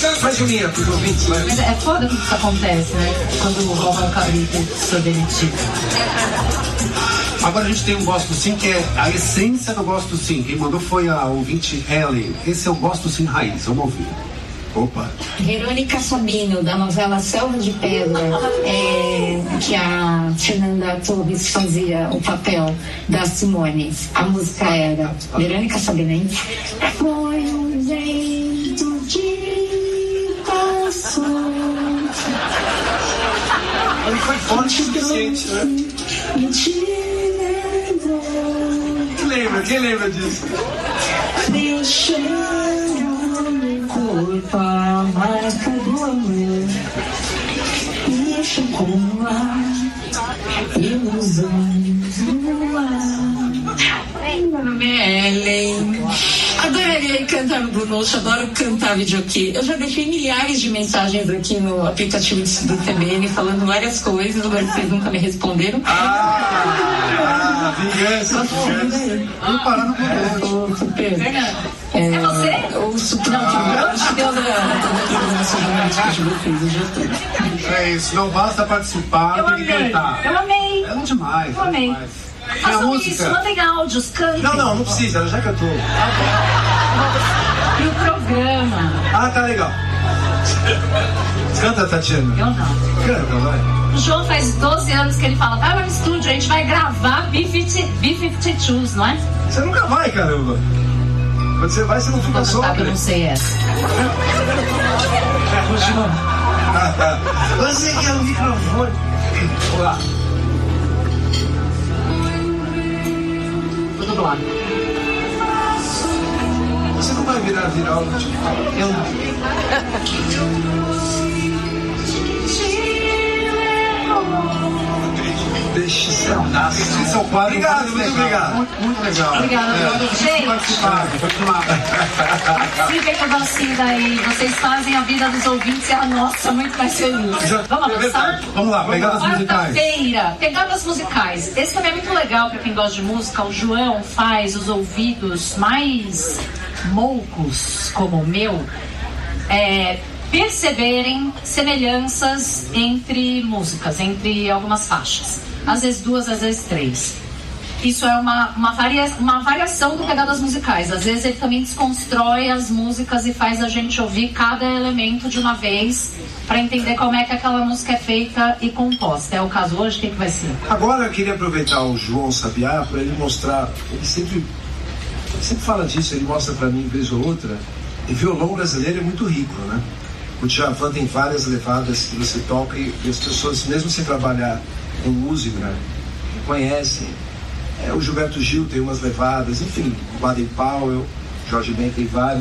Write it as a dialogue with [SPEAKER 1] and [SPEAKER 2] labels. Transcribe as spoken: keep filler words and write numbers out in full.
[SPEAKER 1] Faz Julinha pros ouvintes, né?
[SPEAKER 2] Mas é foda quando isso acontece, né? Quando roubam um cabrito e sou demitido.
[SPEAKER 1] Agora a gente tem um Gosto Sim, que é a essência do Gosto Sim. Quem mandou foi a ouvinte Helen. Esse é o Gosto Sim Raiz, vamos ouvir. Opa.
[SPEAKER 3] Verônica Sabino, da novela Selva de Pedra, é, que a Fernanda Torres fazia o papel da Simone. A música era Verônica Sabino. Foi um jeito de passar.
[SPEAKER 1] Ele foi forte o suficiente, né? Quem lembra? Quem lembra disso?
[SPEAKER 3] Meu cheiro no corpo, a marca do amor. Deixa como ar, ilusões no ar. Meu nome é Ellen. Adoraria cantar no Blue Note, adoro cantar videokê. Eu já deixei milhares de mensagens aqui no aplicativo do T B N falando várias coisas, mas vocês nunca me responderam.
[SPEAKER 1] Ah, vingança, vingança. Vamos parar no Blue
[SPEAKER 3] Super.
[SPEAKER 2] É, é você?
[SPEAKER 3] O super. Não, acho que deu da programação jornalística de vocês, eu já tô.
[SPEAKER 1] É isso, não basta participar,
[SPEAKER 2] Eu
[SPEAKER 1] tem
[SPEAKER 2] amei,
[SPEAKER 1] que cantar.
[SPEAKER 2] eu amei.
[SPEAKER 1] É demais,
[SPEAKER 2] Eu amei.
[SPEAKER 1] é demais. E a
[SPEAKER 2] Façam
[SPEAKER 1] música?
[SPEAKER 2] isso, mandem áudios, cantem.
[SPEAKER 1] Não, não, não precisa, ela já cantou.
[SPEAKER 2] E o programa?
[SPEAKER 1] Ah, tá legal. Canta, Tatiana.
[SPEAKER 2] Eu não.
[SPEAKER 1] Canta, vai.
[SPEAKER 2] O João faz doze anos que ele fala, vai lá no estúdio, a gente vai gravar B cinquenta e dois, não é?
[SPEAKER 1] Você nunca vai, caramba. Quando você vai, você não fica só.
[SPEAKER 2] Sabe, eu não sei essa.
[SPEAKER 1] É, o João. Você quer o microfone? Olá.
[SPEAKER 2] Tudo do lado.
[SPEAKER 1] Você não vai virar viral no TikTok?
[SPEAKER 2] Eu não.
[SPEAKER 1] Deixe seu nascer. Esse é o quadro. Obrigado, muito obrigado. Muito, muito legal.
[SPEAKER 2] Obrigada,
[SPEAKER 1] é.
[SPEAKER 2] gente.
[SPEAKER 1] Participar, participar.
[SPEAKER 2] Participem com a dancinha daí. Vocês fazem a vida dos ouvintes e a nossa muito mais feliz. Vamos avançar?
[SPEAKER 1] Vamos lá, pegadas musicais.
[SPEAKER 2] Quarta-feira, pegadas musicais. Esse também é muito legal para quem gosta de música. O João faz os ouvidos mais moucos, como o meu, é, perceberem semelhanças entre músicas, entre algumas faixas. Às vezes duas, às vezes três. Isso é uma, uma, varia, uma variação do Pegadas Musicais. Às vezes ele também desconstrói as músicas e faz a gente ouvir cada elemento de uma vez para entender como é que aquela música é feita e composta. É o caso hoje? O que, que vai ser?
[SPEAKER 1] Agora eu queria aproveitar o João Sabiá para ele mostrar. Ele sempre, ele sempre fala disso, ele mostra para mim vez ou outra. E violão brasileiro é muito rico, né? O Djavan tem várias levadas que você toca e, e as pessoas, mesmo sem trabalhar com música, conhecem. É, o Gilberto Gil tem umas levadas, enfim, o Baden Powell, Jorge Ben tem várias.